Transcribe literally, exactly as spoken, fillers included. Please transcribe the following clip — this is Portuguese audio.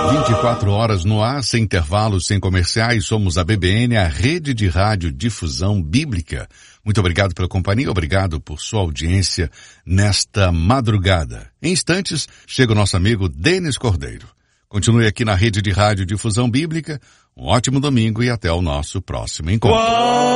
vinte e quatro horas no ar, sem intervalos, sem comerciais, somos a B B N, a Rede de Rádio Difusão Bíblica. Muito obrigado pela companhia, obrigado por sua audiência nesta madrugada. Em instantes, chega o nosso amigo Denis Cordeiro. Continue aqui na Rede de Rádio Difusão Bíblica, um ótimo domingo e até o nosso próximo encontro.